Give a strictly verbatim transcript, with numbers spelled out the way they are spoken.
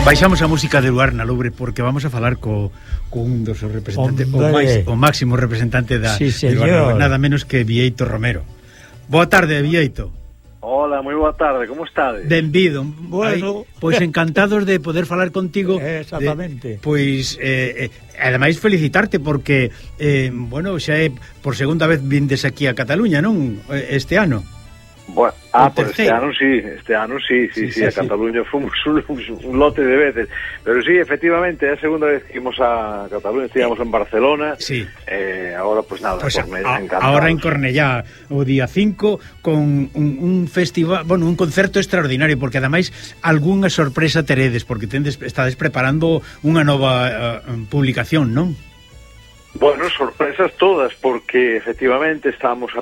Baixamos a música de Luar na Loure porque vamos a falar co, co un dos representantes, o, máis, o máximo representante da sí, de Luar, nada menos que Bieito Romero. Boa tarde, Bieito. Hola, moi boa tarde, como estades? Benvido. Bueno, pois encantados de poder falar contigo. Exactamente. De, pois eh, eh, ademais felicitarte porque eh, bueno, xa é por segunda vez vindes aquí a Cataluña, non? Este ano. Bueno, ah, pues este ano sí, este ano sí, sí, sí, sí, sí a Cataluña sí. Fomos un, un lote de veces, pero sí, efectivamente, é a segunda vez que ímos a Cataluña, estivemos en Barcelona, sí. eh, agora, pues nada, pues pues, a, ahora en Cornellá, o día cinco, con un, un festival, bueno, un concerto extraordinario, porque ademais, algunha sorpresa teredes, porque tendes, estades preparando unha nova uh, publicación, non? Bueno, sorpresas todas, porque efectivamente estamos a